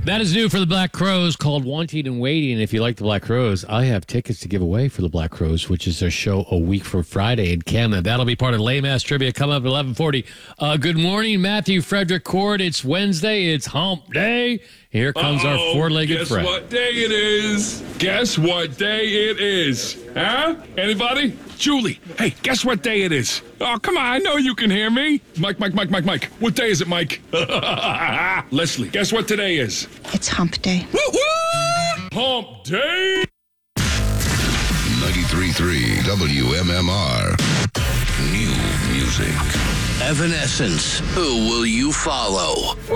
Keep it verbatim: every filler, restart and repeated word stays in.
That is new for the Black Crowes, called Wanting and Waiting. If you like the Black Crowes, I have tickets to give away for the Black Crowes, which is their show a week from Friday in Canada. That'll be part of Lame Ass Trivia coming up at eleven forty. Uh, good morning, Matthew Frederick Cord. It's Wednesday. It's hump day. Here comes Uh-oh. our four-legged Guess friend. Guess what day it is? Guess what day it is? Huh? Anybody? Julie, hey, guess what day it is? Oh, come on, I know you can hear me. Mike, Mike, Mike, Mike, Mike. What day is it, Mike? Leslie, guess what today is? It's hump day. Woo woo! Hump day! ninety-three point three W M M R. New music. Evanescence. Who will you follow?